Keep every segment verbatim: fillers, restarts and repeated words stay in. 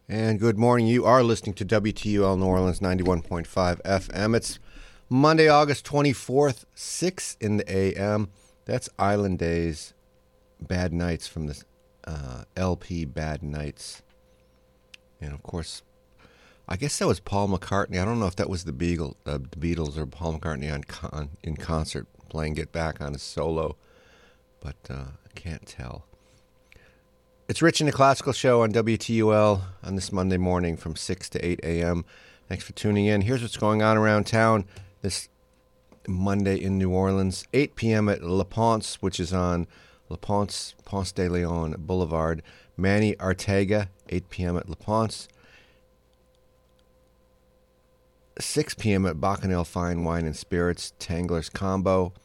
And good morning. You are listening to W T U L New Orleans ninety-one point five F M. It's Monday, August twenty-fourth, six in the A M. That's Island Days, Bad Nights from the uh, L P Bad Nights. And of course, I guess that was Paul McCartney. I don't know if that was the, Beagle, uh, the Beatles or Paul McCartney on con- in concert playing Get Back on his solo, but uh, I can't tell. It's Rich in the Classical Show on W T U L on this Monday morning from six to eight a.m. Thanks for tuning in. Here's what's going on around town this Monday in New Orleans. eight p.m. at La Ponce, which is on La Ponce, Ponce de Leon Boulevard. Manny Ortega, eight p.m. at La Ponce. six p.m. at Bacchanal Fine Wine and Spirits, Tangler's Combo.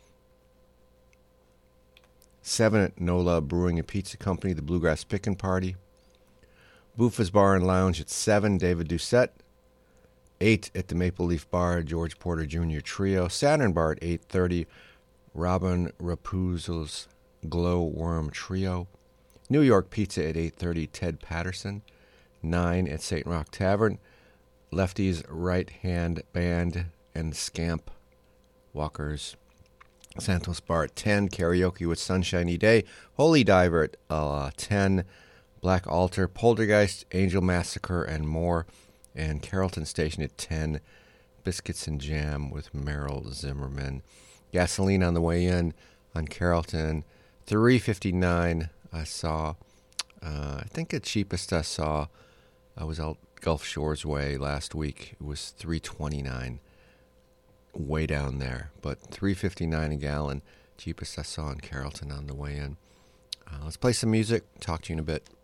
seven at Nola Brewing and Pizza Company, the Bluegrass Pickin' Party. Buffa's Bar and Lounge at seven, David Doucette. eight at the Maple Leaf Bar, George Porter Junior Trio. Saturn Bar at eight thirty, Robin Rapoozle's Glow Worm Trio. New York Pizza at eight thirty, Ted Patterson. nine at Saint Roch Tavern, Lefty's Right Hand Band and Scamp Walkers. Santos Bar at ten, Karaoke with Sunshiny Day, Holy Diver at uh, ten, Black Altar, Poltergeist, Angel Massacre, and more, and Carrollton Station at ten, Biscuits and Jam with Merrill Zimmerman. Gasoline on the way in on Carrollton, three fifty-nine I saw. Uh, I think the cheapest I saw, I was out Gulf Shores Way last week, it was three twenty-nine. Way down there, but three fifty-nine a gallon, cheapest I saw in Carrollton on the way in. Uh, let's play some music. Talk to you in a bit.